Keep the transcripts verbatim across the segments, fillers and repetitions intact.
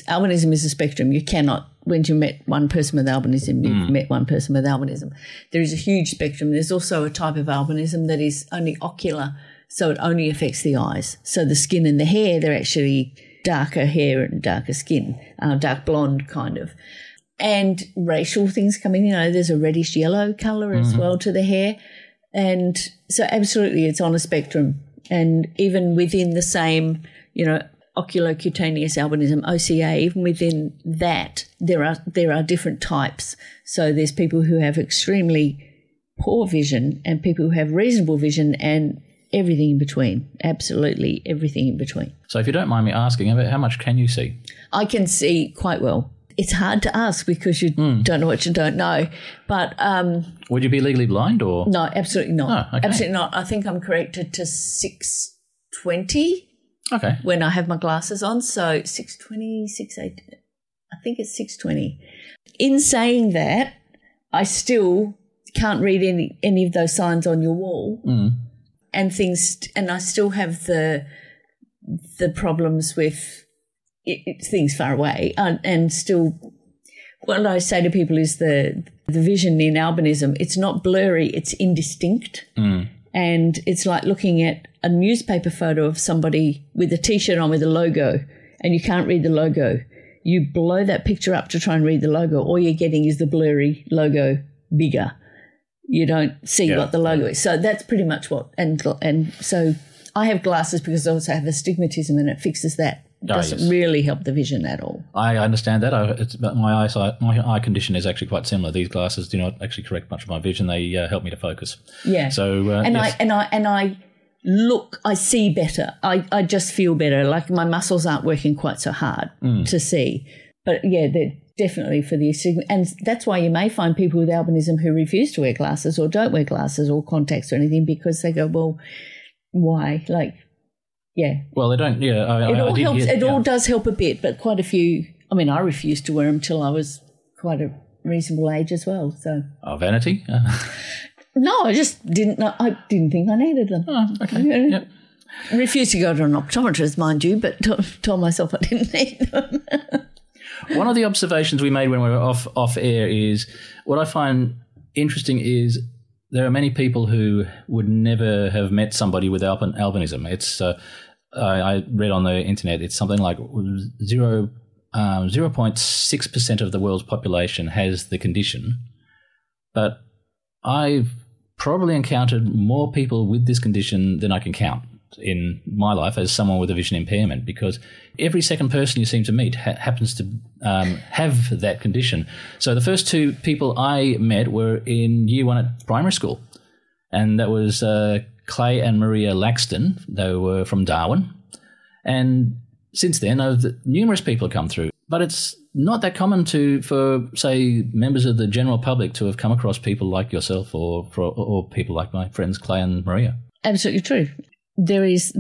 albinism is a spectrum. You cannot, when you met one person with albinism, you've mm. met one person with albinism. There is a huge spectrum. There's also a type of albinism that is only ocular, so it only affects the eyes. So the skin and the hair, they're actually darker hair and darker skin, uh, dark blonde kind of. And racial things come in, you know, there's a reddish yellow colour as mm-hmm. well to the hair. And so absolutely it's on a spectrum. And even within the same, you know, oculocutaneous albinism, O C A, even within that, there are there are different types. So there's people who have extremely poor vision and people who have reasonable vision and everything in between, absolutely everything in between. So if you don't mind me asking, how much can you see? I can see quite well. It's hard to ask because you mm. don't know what you don't know. But um, would you be legally blind or? No, absolutely not. Oh, okay. Absolutely not. I think I'm corrected to six twenty. Okay. When I have my glasses on, so six twenty, six eighty, I think it's six twenty. In saying that, I still can't read any any of those signs on your wall, mm. and things, and I still have the the problems with it, it, things far away, and, and still. What I say to people is the the vision in albinism. It's not blurry; it's indistinct. Mm. And it's like looking at a newspaper photo of somebody with a T-shirt on with a logo and you can't read the logo. You blow that picture up to try and read the logo. All you're getting is the blurry logo bigger. You don't see yeah. what the logo is. So that's pretty much what. And and so I have glasses because I also have astigmatism and it fixes that. It doesn't oh, yes. really help the vision at all. I understand that. I, it's, my eyesight, my eye condition is actually quite similar. These glasses do not actually correct much of my vision. They uh, help me to focus. Yeah. So uh, and yes. I and I and I look. I see better. I, I just feel better. Like my muscles aren't working quite so hard mm. to see. But yeah, they're definitely for the astigmatism, and that's why you may find people with albinism who refuse to wear glasses or don't wear glasses or contacts or anything because they go, well, why? Like. Yeah. Well, they don't, yeah. I, it I, all I did helps. hear, it yeah. all does help a bit, but quite a few, I mean, I refused to wear them till I was quite a reasonable age as well, so. Oh, vanity? No, I just didn't know, I didn't think I needed them. Oh, okay. Yep. Refused to go to an optometrist, mind you, but t- told myself I didn't need them. One of the observations we made when we were off, off air is, what I find interesting is there are many people who would never have met somebody with alb- albinism. It's, uh, I, I read on the internet, it's something like zero, um, zero point six percent of the world's population has the condition. But I've probably encountered more people with this condition than I can count in my life as someone with a vision impairment, because every second person you seem to meet ha- happens to um, have that condition. So the first two people I met were in year one at primary school, and that was uh, Clay and Maria Laxton. They were from Darwin. And since then, I've, numerous people have come through. But it's not that common to for, say, members of the general public to have come across people like yourself or, for, or people like my friends Clay and Maria. Absolutely true. There is,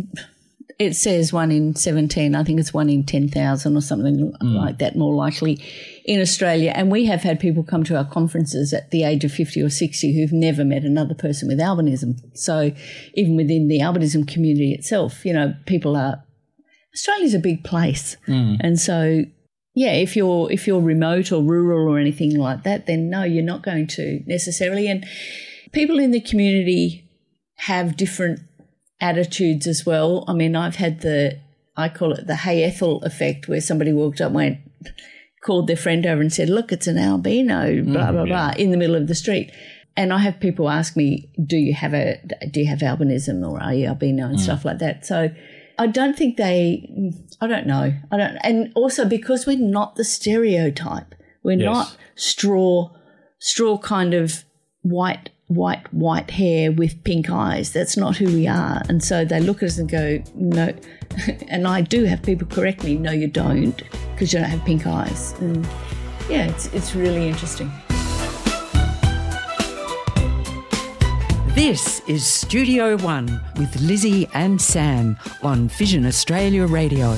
it says one in seventeen, I think it's one in ten thousand or something mm. like that, more likely, in Australia. And we have had people come to our conferences at the age of fifty or sixty who've never met another person with albinism. So even within the albinism community itself, you know, people are, Australia's a big place. Mm. And so, yeah, if you're if you're remote or rural or anything like that, then no, you're not going to necessarily. And people in the community have different attitudes as well. I mean, I've had the, I call it the Hey Ethel effect, where somebody walked up, went, called their friend over and said, look, it's an albino, blah, mm, blah, yeah. blah, in the middle of the street. And I have people ask me, do you have a, do you have albinism or are you albino and mm. stuff like that. So I don't think they, I don't know. I don't, and also because we're not the stereotype. We're yes. not straw, straw kind of white white, white hair with pink eyes. That's not who we are. And so they look at us and go, no. And I do have people correct me, no, you don't, because you don't have pink eyes. And yeah, it's it's really interesting. This is Studio One with Lizzie and Sam on Vision Australia Radio.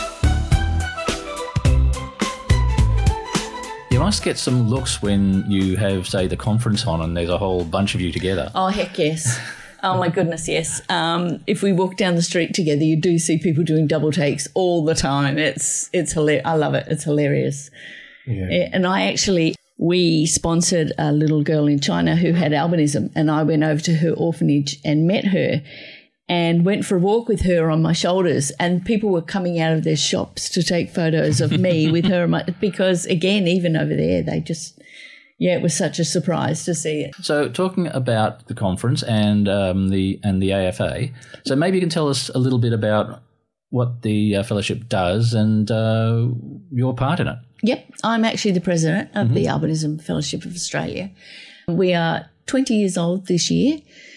You must get some looks when you have, say, the conference on and there's a whole bunch of you together. Oh, heck yes. Oh, my goodness, yes. Um, if we walk down the street together, you do see people doing double takes all the time. It's it's hilarious. I love it. It's hilarious. Yeah. And I actually, we sponsored a little girl in China who had albinism, and I went over to her orphanage and met her and went for a walk with her on my shoulders, and people were coming out of their shops to take photos of me with her because, again, even over there, they just... Yeah, it was such a surprise to see it. So, talking about the conference and um, the and the A F A, so maybe you can tell us a little bit about what the uh, fellowship does and uh, your part in it. Yep, I'm actually the president of mm-hmm. the Albinism Fellowship of Australia. We are twenty years old this year,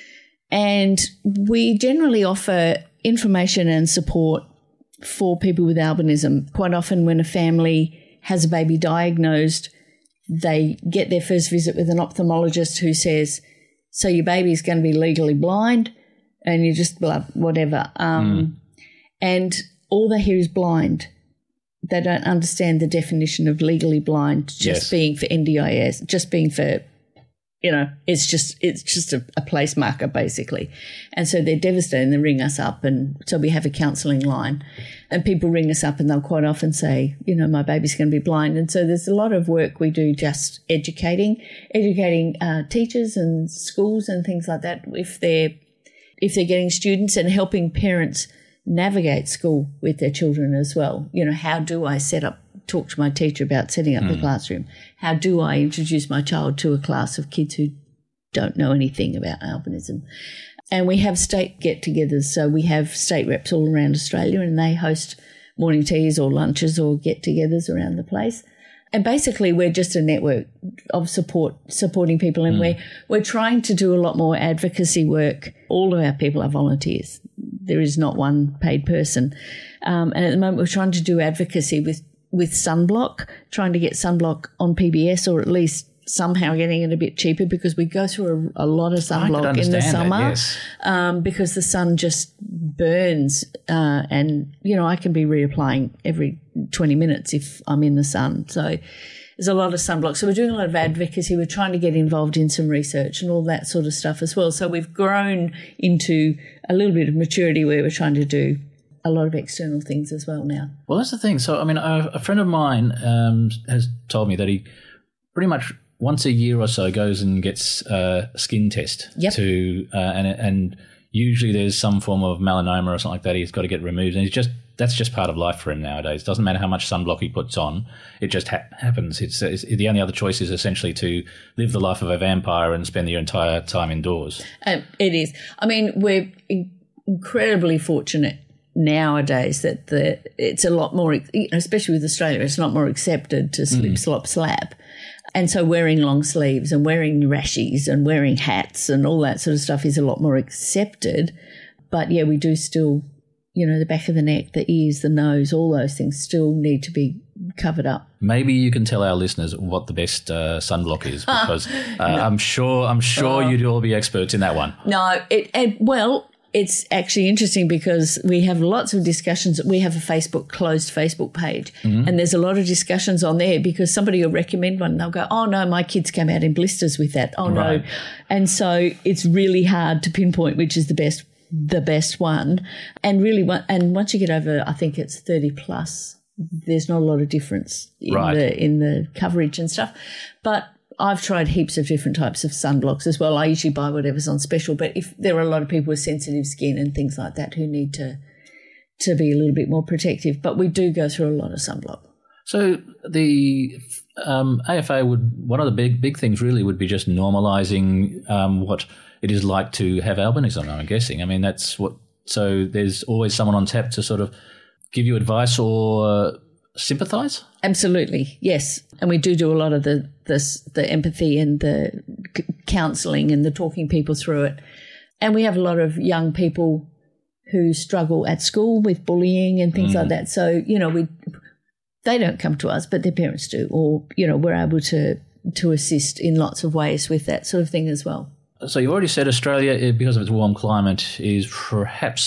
and we generally offer information and support for people with albinism. Quite often, when a family has a baby diagnosed, they get their first visit with an ophthalmologist who says, so your baby's going to be legally blind, and you just blah, whatever. Um, mm. And all they hear is blind. They don't understand the definition of legally blind just yes. being for N D I S, just being for, you know, it's just it's just a, a place marker basically. And so they're devastated and they ring us up, and so we have a counselling line, and people ring us up and they'll quite often say, you know, my baby's going to be blind. And so there's a lot of work we do just educating, educating uh, teachers and schools and things like that if they're, if they're getting students, and helping parents navigate school with their children as well. You know, how do I set up, talk to my teacher about setting up mm. the classroom? How do I introduce my child to a class of kids who don't know anything about albinism? And we have state get-togethers. So we have state reps all around Australia, and they host morning teas or lunches or get-togethers around the place. And basically we're just a network of support, supporting people, and mm. we're, we're trying to do a lot more advocacy work. All of our people are volunteers. There is not one paid person. Um, and at the moment we're trying to do advocacy with with sunblock, trying to get sunblock on P B S, or at least somehow getting it a bit cheaper, because we go through a, a lot of sunblock in the summer that, yes. um, because the sun just burns, uh, and, you know, I can be reapplying every twenty minutes if I'm in the sun. So there's a lot of sunblock. So we're doing a lot of advocacy. We're trying to get involved in some research and all that sort of stuff as well. So we've grown into a little bit of maturity where we're trying to do a lot of external things as well now. Well, that's the thing. So, I mean, a, a friend of mine um, has told me that he pretty much once a year or so goes and gets a skin test. Yep. To uh, and and usually there's some form of melanoma or something like that he's got to get removed, and he's just that's just part of life for him nowadays. It doesn't matter how much sunblock he puts on; it just ha- happens. It's, it's the only other choice is essentially to live the life of a vampire and spend your entire time indoors. Um, it is. I mean, we're in- incredibly fortunate nowadays that the it's a lot more, especially with Australia, it's a lot more accepted to slip, mm. slop, slap. And so wearing long sleeves and wearing rashies and wearing hats and all that sort of stuff is a lot more accepted. But, yeah, we do still, you know, the back of the neck, the ears, the nose, all those things still need to be covered up. Maybe you can tell our listeners what the best uh, sunblock is, because uh, no. I'm sure I'm sure oh. you'd all be experts in that one. No, it, it well... It's actually interesting because we have lots of discussions. We have a Facebook, closed Facebook page, mm-hmm. and there's a lot of discussions on there because somebody will recommend one and they'll go, oh, no, my kids came out in blisters with that. Oh, right. no. And so it's really hard to pinpoint which is the best the best one. And really, and once you get over, I think it's thirty plus, there's not a lot of difference in, right. the, in the coverage and stuff. But I've tried heaps of different types of sunblocks as well. I usually buy whatever's on special, but if there are a lot of people with sensitive skin and things like that who need to to be a little bit more protective, but we do go through a lot of sunblock. So the um, A F A would, one of the big big things really would be just normalising um, what it is like to have albinism, I'm guessing. I mean, that's what, so there's always someone on tap to sort of give you advice or sympathise? Absolutely, yes. And we do do a lot of the the, the empathy and the c- counselling and the talking people through it. And we have a lot of young people who struggle at school with bullying and things mm. like that. So, you know, we they don't come to us, but their parents do, or, you know, we're able to to assist in lots of ways with that sort of thing as well. So you've already said Australia, because of its warm climate, is perhaps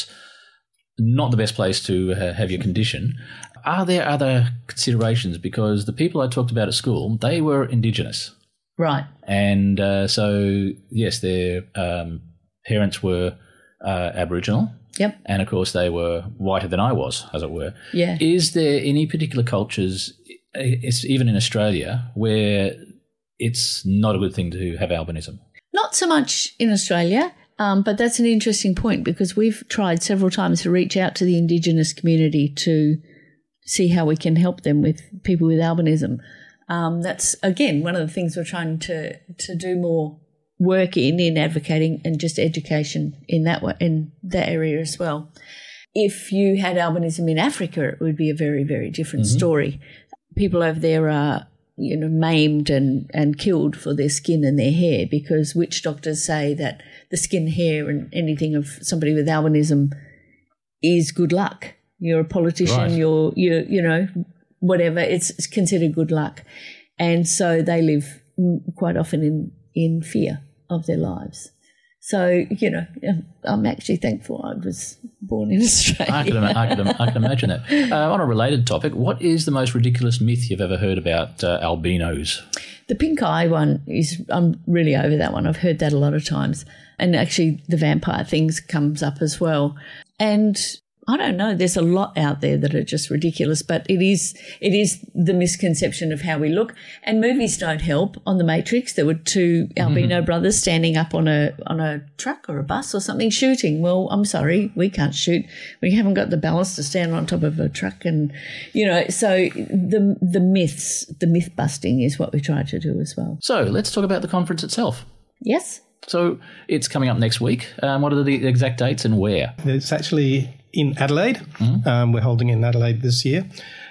not the best place to uh, have your condition. Are there other considerations? Because the people I talked about at school, they were Indigenous. Right. And uh, so, yes, their um, parents were uh, Aboriginal. Yep. And, of course, they were whiter than I was, as it were. Yeah. Is there any particular cultures, it's even in Australia, where it's not a good thing to have albinism? Not so much in Australia, um, but that's an interesting point because we've tried several times to reach out to the Indigenous community to see how we can help them with people with albinism. Um, that's, again, one of the things we're trying to, to do more work in, in advocating and just education in that way, in that area as well. If you had albinism in Africa, it would be a very, very different mm-hmm. story. People over there are, you know, maimed and, and killed for their skin and their hair because witch doctors say that the skin, hair and anything of somebody with albinism is good luck. You're a politician, right. you're, you're, you know, whatever, it's, it's considered good luck. And so they live quite often in, in fear of their lives. So, you know, I'm actually thankful I was born in Australia. I can, I can, I can imagine it. Uh, on a related topic, what is the most ridiculous myth you've ever heard about uh, albinos? The pink eye one is, I'm really over that one. I've heard that a lot of times. And actually the vampire things comes up as well. And I don't know, there's a lot out there that are just ridiculous, but it is it is the misconception of how we look. And movies don't help. On The Matrix, there were two albino mm-hmm. brothers standing up on a on a truck or a bus or something shooting. Well, I'm sorry, we can't shoot. We haven't got the balance to stand on top of a truck. And, you know, so the the myths, the myth busting is what we try to do as well. So let's talk about the conference itself. Yes. So it's coming up next week. Um, what are the exact dates and where? It's actually in Adelaide. Mm-hmm. Um, we're holding it in Adelaide this year.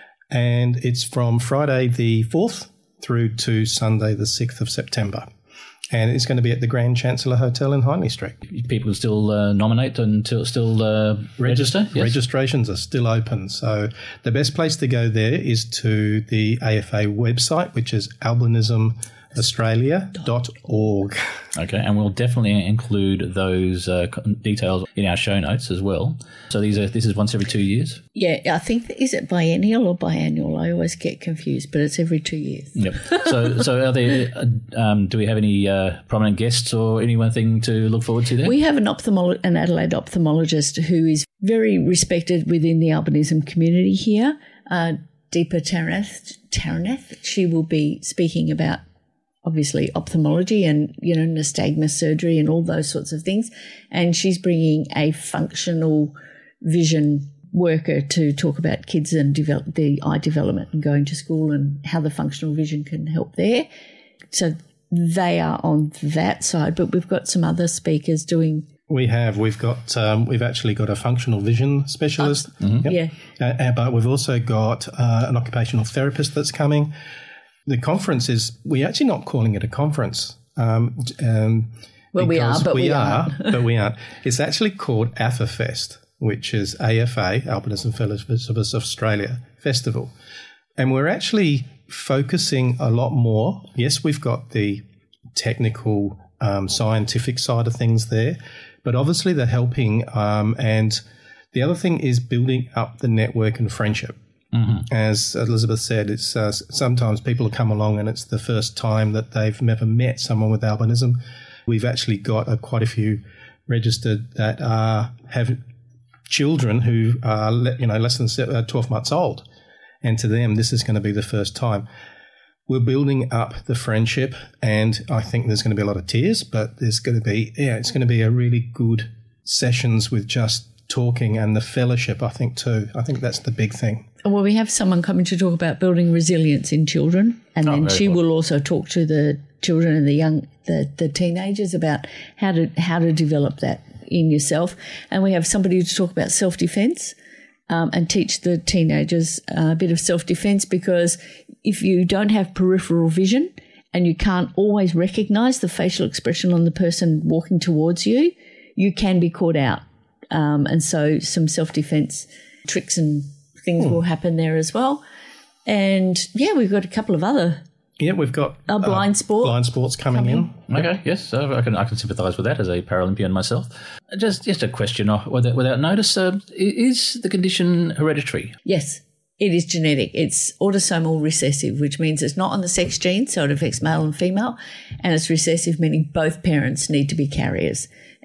And it's from Friday the fourth through to Sunday the sixth of September. And it's going to be at the Grand Chancellor Hotel in Hindley Street. People still uh, nominate and still uh, register? Regist- yes. Registrations are still open. So the best place to go there is to the A F A website, which is albinism australia dot org. Okay, and we'll definitely include those uh, details in our show notes as well. So these are this is once every two years? Yeah, I think, is it biennial or biannual? I always get confused, but it's every two years. Yep. So so are there, um, do we have any uh, prominent guests or anything to look forward to there? We have an ophthalmolo- an Adelaide ophthalmologist who is very respected within the albinism community here, uh, Deepa Taranath. Taranath. She will be speaking about obviously ophthalmology and, you know, nystagmus surgery and all those sorts of things. And she's bringing a functional vision worker to talk about kids and develop the eye development and going to school and how the functional vision can help there. So they are on that side, but we've got some other speakers doing. We have. We've got. Um, we've actually got a functional vision specialist. Uh, mm-hmm. Yep. Yeah. Uh, but we've also got uh, an occupational therapist that's coming. The conference is, we're actually not calling it a conference. Um, um, well, we are, but we, we are. are but we aren't. It's actually called A F A Fest, which is A F A, Albinism Fellowships of Australia Festival. And we're actually focusing a lot more. Yes, we've got the technical, um, scientific side of things there, but obviously they're helping. Um, and the other thing is building up the network and friendship. Mm-hmm. As Elizabeth said, it's uh, sometimes people come along and it's the first time that they've never met someone with albinism. We've actually got uh, quite a few registered that uh, have children who are le- you know less than twelve months old, and to them this is going to be the first time. We're building up the friendship, and I think there's going to be a lot of tears, but there's going to be yeah, it's going to be a really good sessions with just talking and the fellowship. I think too. I think that's the big thing. Well, we have someone coming to talk about building resilience in children, and oh, then she cool. will also talk to the children and the young, the, the teenagers about how to how to develop that in yourself. And we have somebody to talk about self-defense um, and teach the teenagers uh, a bit of self-defense, because if you don't have peripheral vision and you can't always recognise the facial expression on the person walking towards you, you can be caught out. Um, and so some self-defense tricks and things hmm. will happen there as well. And, yeah, we've got a couple of other Yeah, we've got uh, blind uh, sport blind sports coming, coming. in. Okay, yes, so I can I can sympathise with that as a Paralympian myself. Just just a question, without, without notice, uh, is the condition hereditary? Yes, it is genetic. It's autosomal recessive, which means it's not on the sex gene, so it affects male and female, and it's recessive, meaning both parents need to be carriers.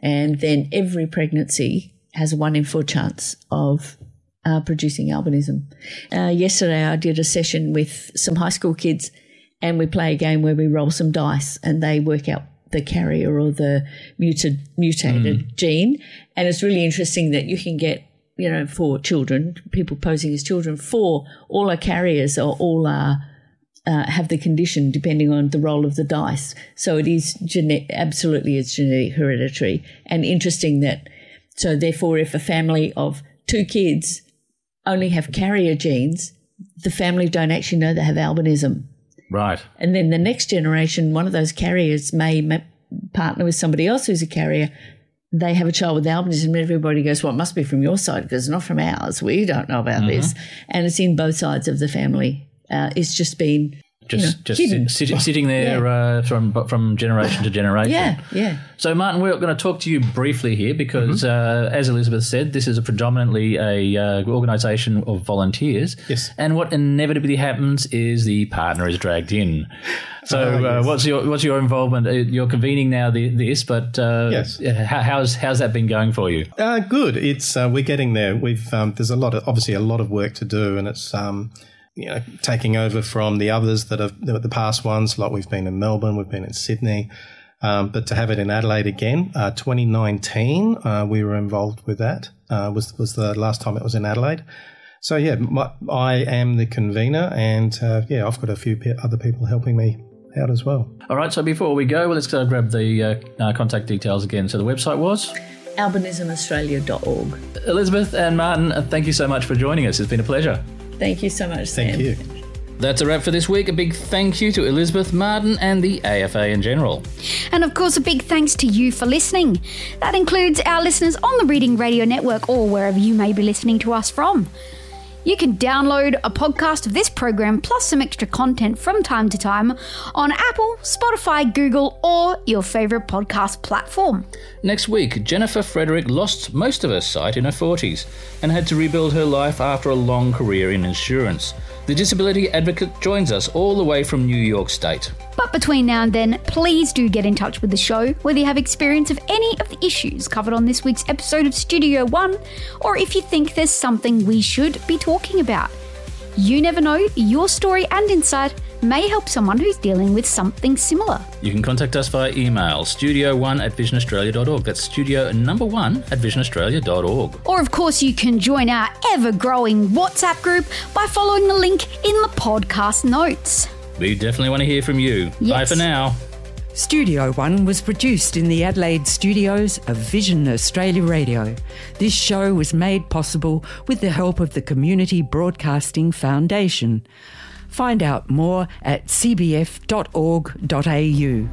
And then every pregnancy has a one in four chance of uh, producing albinism. Uh, yesterday I did a session with some high school kids, and we play a game where we roll some dice and they work out the carrier or the muted, mutated mm. gene. And it's really interesting that you can get, you know, for children, people posing as children, four, all are carriers or all are uh, have the condition depending on the roll of the dice. So it is gene- absolutely it's genetic hereditary. And interesting that, so therefore if a family of two kids only have carrier genes, the family don't actually know they have albinism. Right. And then the next generation, one of those carriers may ma- partner with somebody else who's a carrier. They have a child with albinism, and everybody goes, well, it must be from your side because it's not from ours. We don't know about mm-hmm. this. And it's in both sides of the family. Uh, it's just been Just, you know, just sit, sit, sitting there yeah. uh, from from generation to generation. Yeah, yeah. So, Martin, we're going to talk to you briefly here because, mm-hmm. uh, as Elizabeth said, this is a predominantly a uh, organisation of volunteers. Yes. And what inevitably happens is the partner is dragged in. So, uh, yes. uh, what's your what's your involvement? You're convening now the, this, but uh, yes. how, how's how's that been going for you? Uh, good. It's uh, we're getting there. We've um, there's a lot of obviously a lot of work to do, and it's. Um, You know, taking over from the others that have the past ones, like we've been in Melbourne, we've been in Sydney, um, but to have it in Adelaide again, uh, twenty nineteen, uh, we were involved with that. Uh, was was the last time it was in Adelaide. So yeah, my, I am the convener, and uh, yeah, I've got a few pe- other people helping me out as well. All right. So before we go, well, let's go grab the uh, uh, contact details again. So the website was albinism australia dot org. Elizabeth and Martin, thank you so much for joining us. It's been a pleasure. Thank you so much, Sam. Thank you. That's a wrap for this week. A big thank you to Elizabeth, Martin and the A F A in general. And of course, a big thanks to you for listening. That includes our listeners on the Reading Radio Network or wherever you may be listening to us from. You can download a podcast of this program plus some extra content from time to time on Apple, Spotify, Google, or your favourite podcast platform. Next week, Jennifer Frederick lost most of her sight in her forties and had to rebuild her life after a long career in insurance. The disability advocate joins us all the way from New York State. But between now and then, please do get in touch with the show, whether you have experience of any of the issues covered on this week's episode of Studio One, or if you think there's something we should be talking about. You never know, your story and insight may help someone who's dealing with something similar. You can contact us via email, studio one at vision australia dot org. That's studio number one at vision australia dot org. Or, of course, you can join our ever-growing WhatsApp group by following the link in the podcast notes. We definitely want to hear from you. Yes. Bye for now. Studio One was produced in the Adelaide studios of Vision Australia Radio. This show was made possible with the help of the Community Broadcasting Foundation. Find out more at c b f dot org dot a u.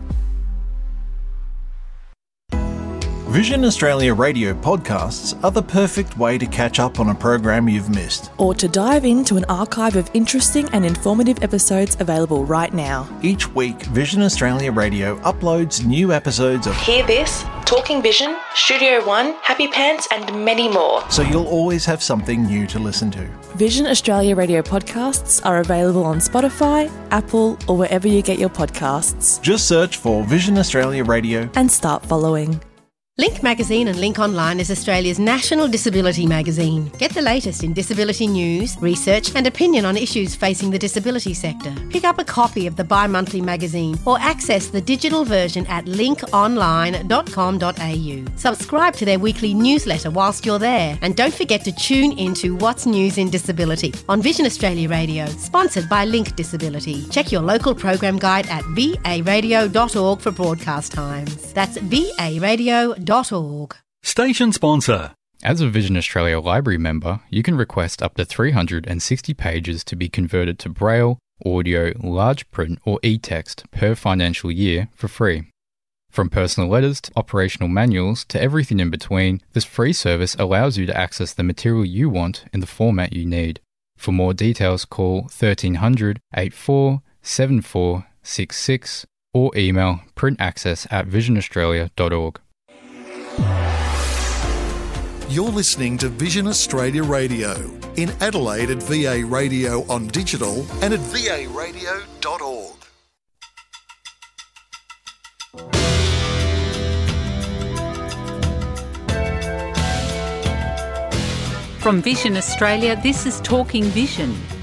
Vision Australia Radio podcasts are the perfect way to catch up on a program you've missed. Or to dive into an archive of interesting and informative episodes available right now. Each week, Vision Australia Radio uploads new episodes of Hear This, Talking Vision, Studio One, Happy Pants and many more. So you'll always have something new to listen to. Vision Australia Radio podcasts are available on Spotify, Apple or wherever you get your podcasts. Just search for Vision Australia Radio and start following. Link Magazine and Link Online is Australia's national disability magazine. Get the latest in disability news, research and opinion on issues facing the disability sector. Pick up a copy of the bi-monthly magazine or access the digital version at link online dot com dot a u. Subscribe to their weekly newsletter whilst you're there, and don't forget to tune into What's News in Disability on Vision Australia Radio, sponsored by Link Disability. Check your local program guide at v a radio dot org for broadcast times. That's v a radio dot org. Station sponsor. As a Vision Australia Library member, you can request up to three hundred sixty pages to be converted to Braille, audio, large print or e-text per financial year for free. From personal letters to operational manuals to everything in between, this free service allows you to access the material you want in the format you need. For more details, call thirteen hundred, eighty-four, seventy-four, sixty-six or email printaccess at vision australia dot org. You're listening to Vision Australia Radio in Adelaide at V A Radio on digital and at v a radio dot org. From Vision Australia, this is Talking Vision.